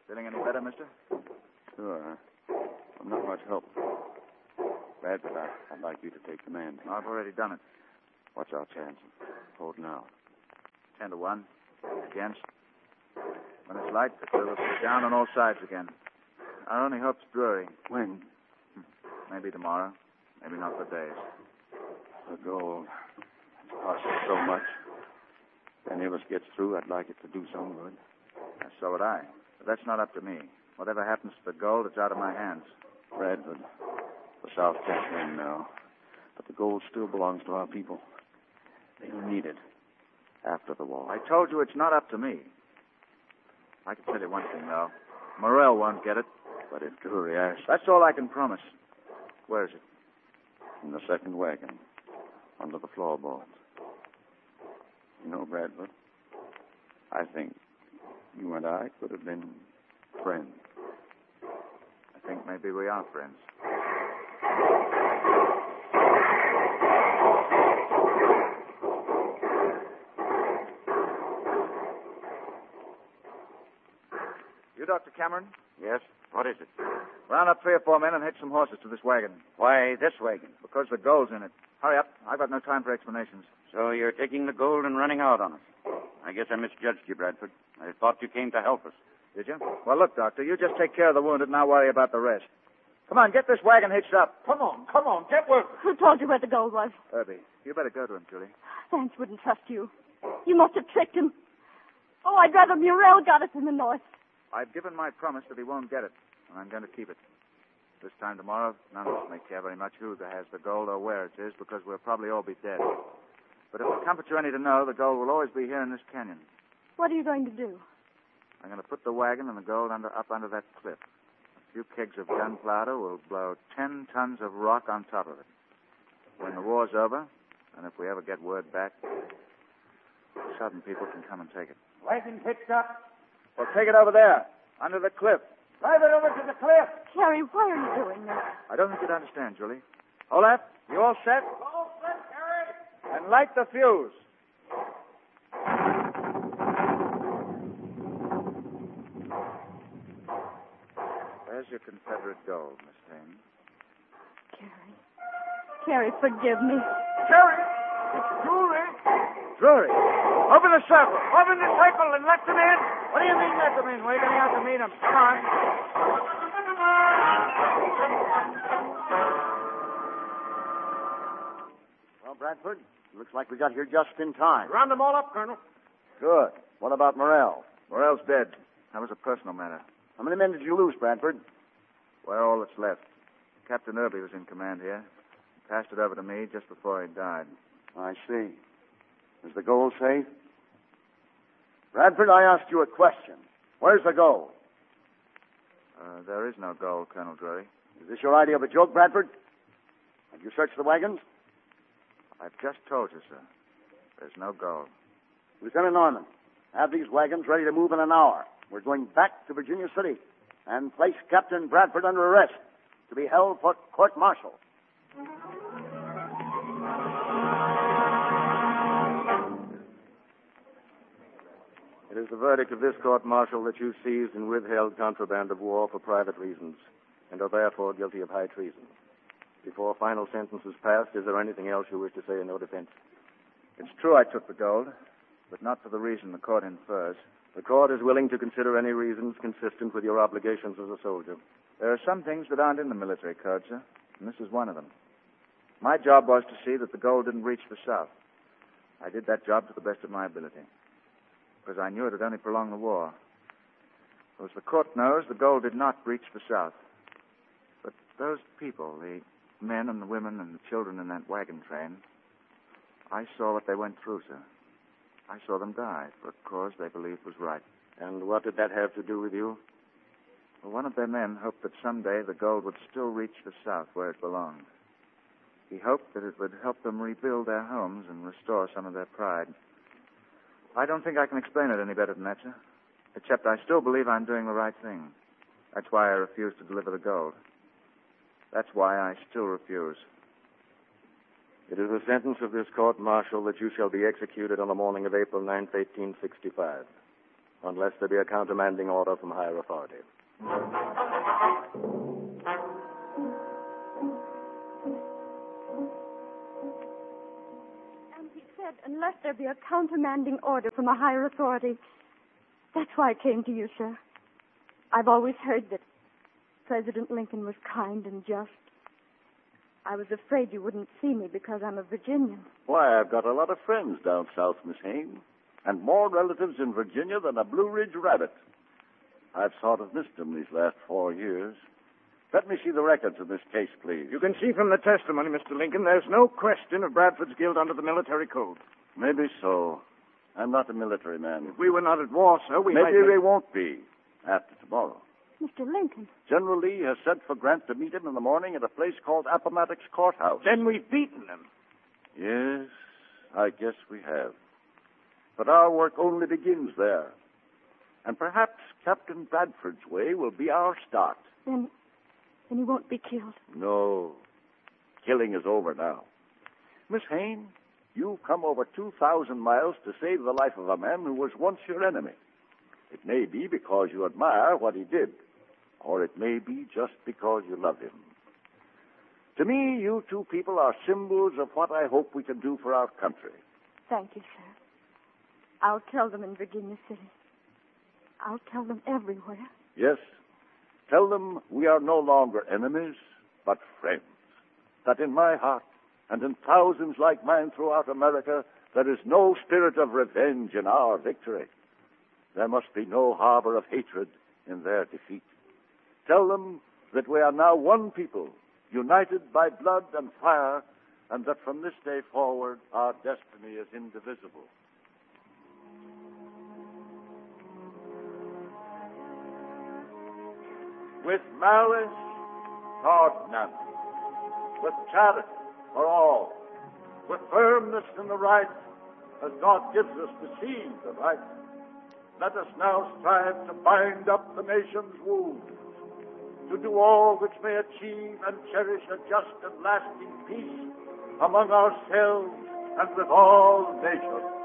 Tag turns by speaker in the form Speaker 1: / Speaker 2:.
Speaker 1: Feeling any better, mister?
Speaker 2: Sure. I'm not much help. Bradford, I'd like you to take command.
Speaker 1: I've already done it.
Speaker 2: What's our chance of holding out?
Speaker 1: 10 to 1. Against. When it's light, the crew will be down on all sides again. Our only hope's Drury.
Speaker 2: When?
Speaker 1: Maybe tomorrow. Maybe not for days.
Speaker 2: The gold. It's cost us so much. If any of us gets through, I'd like it to do some good.
Speaker 1: So would I. But that's not up to me. Whatever happens to the gold, it's out of my hands.
Speaker 2: Bradford, the South can't win now. But the gold still belongs to our people. They'll need it after the war.
Speaker 1: I told you it's not up to me. I can tell you one thing, though. Morrell won't get it.
Speaker 2: But if Drury asks...
Speaker 1: That's all I can promise. Where is it?
Speaker 2: In the second wagon, under the floorboards. You know, Bradford, I think you and I could have been friends.
Speaker 1: I think maybe we are friends. You Dr. Cameron?
Speaker 3: Yes? What is it?
Speaker 1: Round up 3 or 4 men and hitch some horses to this wagon.
Speaker 3: Why this wagon?
Speaker 1: Because the gold's in it. Hurry up. I've got no time for explanations.
Speaker 3: So you're taking the gold and running out on us. I guess I misjudged you, Bradford. I thought you came to help us.
Speaker 1: Did you? Well, look, Doctor, you just take care of the wounded and I'll worry about the rest. Come on, get this wagon hitched up.
Speaker 4: Come on, get work.
Speaker 5: Who told you where the gold was?
Speaker 1: Herbie, you better go to him, Julie.
Speaker 5: Vance wouldn't trust you. You must have tricked him. Oh, I'd rather Muriel got it in the north.
Speaker 1: I've given my promise that he won't get it, and I'm going to keep it. This time tomorrow, none of us may care very much who has the gold or where it is, because we'll probably all be dead. But if it comforts you any to know, the gold will always be here in this canyon.
Speaker 5: What are you going to do?
Speaker 1: I'm going to put the wagon and the gold up under that cliff. A few kegs of gunpowder will blow 10 tons of rock on top of it. When the war's over, and if we ever get word back, Southern people can come and take it.
Speaker 4: Wagon pitched up.
Speaker 1: Well, take it over there, under the cliff.
Speaker 4: Drive it over to the cliff.
Speaker 5: Carrie, why are you doing this?
Speaker 1: I don't think you'd understand, Julie. Olaf, you all set?
Speaker 4: All set, Harry.
Speaker 1: And light the fuse. There's your Confederate gold, Miss Haynes.
Speaker 5: Carrie, forgive me.
Speaker 4: Harry, it's Drury.
Speaker 1: Drury!
Speaker 4: Open the circle. Open the circle and let them in. What do you mean let them in? We're going to have to meet them. Come on.
Speaker 3: Well, Bradford, looks like we got here just in time.
Speaker 4: Round them all up, Colonel.
Speaker 3: Good. What about Morrell?
Speaker 1: Morrell's dead. That was a personal matter.
Speaker 3: How many men did you lose, Bradford?
Speaker 1: We're all that's left. Captain Irby was in command here. He passed it over to me just before he died.
Speaker 3: I see. Is the gold safe? Bradford, I asked you a question. Where's the gold?
Speaker 1: There is no gold, Colonel Drury.
Speaker 3: Is this your idea of a joke, Bradford? Have you searched the wagons?
Speaker 1: I've just told you, sir. There's no gold.
Speaker 3: Lieutenant Norman, have these wagons ready to move in an hour. We're going back to Virginia City and place Captain Bradford under arrest to be held for court-martial.
Speaker 2: It is the verdict of this court-martial that you seized and withheld contraband of war for private reasons and are therefore guilty of high treason. Before final sentence is passed, is there anything else you wish to say in your defense?
Speaker 1: It's true I took the gold, but not for the reason the court infers.
Speaker 2: The court is willing to consider any reasons consistent with your obligations as a soldier.
Speaker 1: There are some things that aren't in the military code, sir, and this is one of them. My job was to see that the gold didn't reach the South. I did that job to the best of my ability, because I knew it would only prolong the war. As the court knows, the gold did not reach the South. But those people, the men and the women and the children in that wagon train, I saw what they went through, sir. I saw them die for a cause they believed was right.
Speaker 2: And what did that have to do with you?
Speaker 1: Well, one of their men hoped that someday the gold would still reach the South where it belonged. He hoped that it would help them rebuild their homes and restore some of their pride. I don't think I can explain it any better than that, sir. Except I still believe I'm doing the right thing. That's why I refuse to deliver the gold. That's why I still refuse.
Speaker 2: It is the sentence of this court-martial that you shall be executed on the morning of April 9th, 1865. unless there be a countermanding order from higher authority.
Speaker 5: And he said, unless there be a countermanding order from a higher authority. That's why I came to you, sir. I've always heard that President Lincoln was kind and just. I was afraid you wouldn't see me because I'm a Virginian.
Speaker 6: Why, I've got a lot of friends down south, Miss Hayne, and more relatives in Virginia than a Blue Ridge rabbit. I've sort of missed them these last 4 years. Let me see the records of this case, please.
Speaker 4: You can see from the testimony, Mr. Lincoln, there's no question of Bradford's guilt under the military code.
Speaker 6: Maybe so. I'm not a military man.
Speaker 4: If we were not at war, sir,
Speaker 6: Maybe we won't be after tomorrow.
Speaker 5: Mr. Lincoln.
Speaker 6: General Lee has sent for Grant to meet him in the morning at a place called Appomattox Courthouse.
Speaker 4: Then we've beaten them.
Speaker 6: Yes, I guess we have. But our work only begins there. And perhaps Captain Bradford's way will be our start.
Speaker 5: Then he won't be killed.
Speaker 6: No. Killing is over now. Miss Hayne, you've come over 2,000 miles to save the life of a man who was once your enemy. It may be because you admire what he did, or it may be just because you love him. To me, you two people are symbols of what I hope we can do for our country.
Speaker 5: Thank you, sir. I'll tell them in Virginia City. I'll tell them everywhere.
Speaker 6: Yes. Tell them we are no longer enemies, but friends. That in my heart, and in thousands like mine throughout America, there is no spirit of revenge in our victory. There must be no harbor of hatred in their defeat. Tell them that we are now one people, united by blood and fire, and that from this day forward our destiny is indivisible. With malice toward none, with charity for all, with firmness in the right, as God gives us to see the right, let us now strive to bind up the nation's wounds, to do all which may achieve and cherish a just and lasting peace among ourselves and with all nations.